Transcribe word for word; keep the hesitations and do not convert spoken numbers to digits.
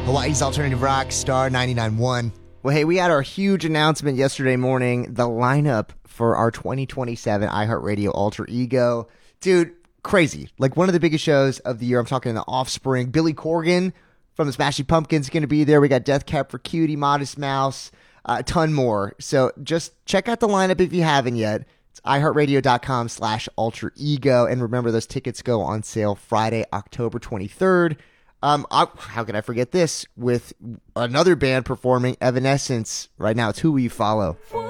Hawaii's Alternative Rock, Star ninety-nine point one. Well, hey, we had our huge announcement yesterday morning, the lineup for our twenty twenty-seven iHeartRadio Alter Ego. Dude, crazy. Like one of the biggest shows of the year. I'm talking The Offspring. Billy Corgan from the Smashing Pumpkins is going to be there. We got Death Cab for Cutie, Modest Mouse, uh, a ton more. So just check out the lineup if you haven't yet. It's iHeartRadio.com slash Alter Ego. And remember, those tickets go on sale Friday, October twenty-third. Um, I, how could I forget this? With another band performing, Evanescence. Right now, it's Who Will You Follow?